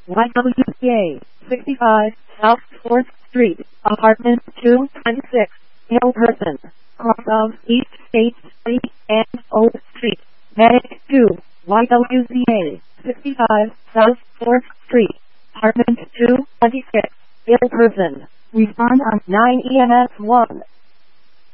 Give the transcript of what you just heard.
YWCA 65 South 4th Street, Apartment 226, Hillperson, cross of East State Street and O Street. Medic 2, YWCA 65 South 4th Street, Apartment 226, Hillperson. Respond on 9 EMS 1.